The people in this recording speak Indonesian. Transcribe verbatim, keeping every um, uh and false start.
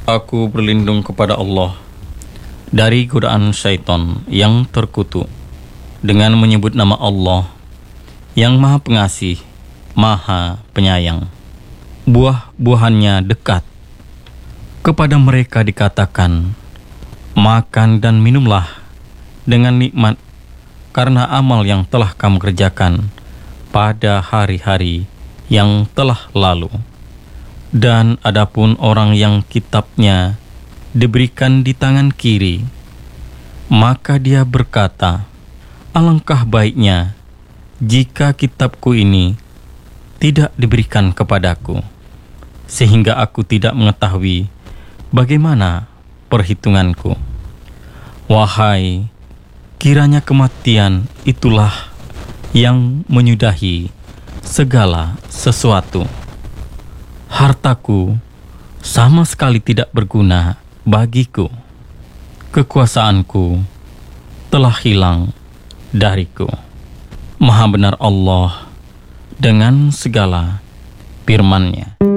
Aku berlindung kepada Allah dari godaan syaitan yang terkutuk dengan menyebut nama Allah yang Maha Pengasih, Maha Penyayang. Buah-buahannya dekat. Kepada mereka dikatakan, makan dan minumlah dengan nikmat karena amal yang telah kamu kerjakan pada hari-hari yang telah lalu. Dan adapun orang yang kitabnya diberikan di tangan kiri, maka dia berkata, alangkah baiknya jika kitabku ini tidak diberikan kepadaku, sehingga aku tidak mengetahui bagaimana perhitunganku. Wahai, kiranya kematian itulah yang menyudahi segala sesuatu. Hartaku sama sekali tidak berguna bagiku. Kekuasaanku telah hilang dariku. Maha benar Allah dengan segala firman-Nya.